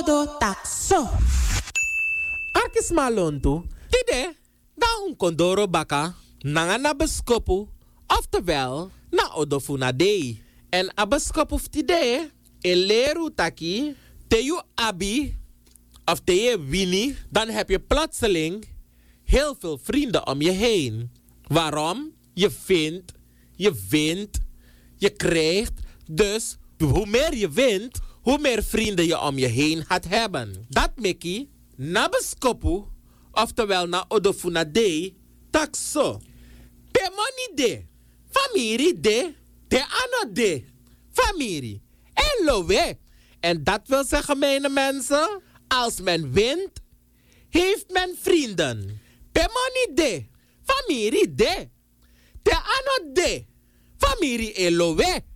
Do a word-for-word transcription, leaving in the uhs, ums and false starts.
odo takso. Arkis malontu, tide, da un kondoro baka, nanga na beskopu, oftewel, na odofuna dei. En a beskopu tide, e leru taki, te you abi, of te je wini, dan heb je plotseling heel veel vrienden om je heen. Waarom? Je vindt, je wint, je krijgt. Dus hoe meer je wint, hoe meer vrienden je om je heen gaat hebben. Dat Mickey, na beskopu, oftewel na odofuna dei, tak zo. Pe money de, familie de, te ano de, familie. En lowe. En dat wil zeggen, mijn mensen, als men wint, heeft men vrienden. Pe money de, familie de, te ano de, familie elowe.